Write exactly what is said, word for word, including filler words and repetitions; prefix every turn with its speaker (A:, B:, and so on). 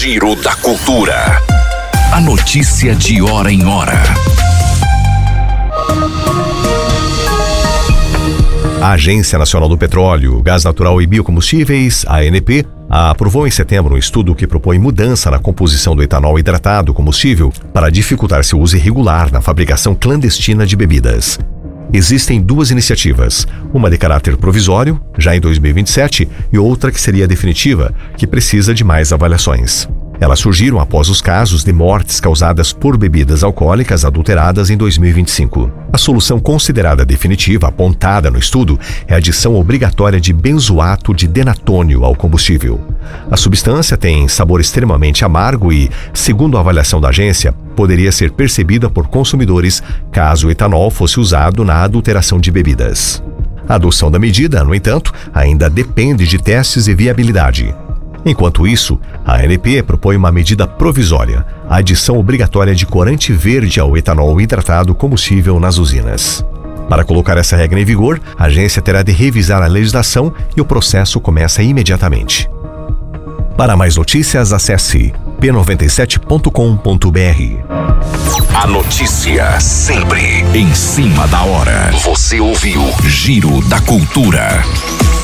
A: Giro da Cultura. A notícia de hora em hora.
B: A Agência Nacional do Petróleo, Gás Natural e Biocombustíveis, A N P, aprovou em setembro um estudo que propõe mudança na composição do etanol hidratado combustível para dificultar seu uso irregular na fabricação clandestina de bebidas. Existem duas iniciativas, uma de caráter provisório, já em dois mil e vinte e sete, e outra que seria definitiva, que precisa de mais avaliações. Elas surgiram após os casos de mortes causadas por bebidas alcoólicas adulteradas em dois mil e vinte e cinco. A solução considerada definitiva apontada no estudo é a adição obrigatória de benzoato de denatônio ao combustível. A substância tem sabor extremamente amargo e, segundo a avaliação da agência, poderia ser percebida por consumidores caso o etanol fosse usado na adulteração de bebidas. A adoção da medida, no entanto, ainda depende de testes de viabilidade. Enquanto isso, a A N P propõe uma medida provisória, a adição obrigatória de corante verde ao etanol hidratado combustível nas usinas. Para colocar essa regra em vigor, a agência terá de revisar a legislação e o processo começa imediatamente. Para mais notícias, acesse p noventa e sete ponto com ponto b r.
A: A notícia sempre em cima da hora. Você ouviu Giro da Cultura.